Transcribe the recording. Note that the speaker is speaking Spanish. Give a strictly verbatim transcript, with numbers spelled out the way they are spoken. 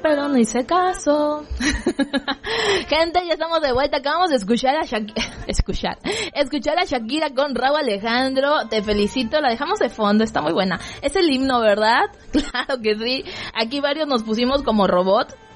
pero no hice caso. Gente, ya estamos de vuelta. Acabamos de escuchar a Shakira, escuchar, escuchar a Shakira con Rauw Alejandro. Te felicito, la dejamos de fondo, está muy buena. Es el himno, ¿verdad? Claro que sí. Aquí varios nos pusimos como robot.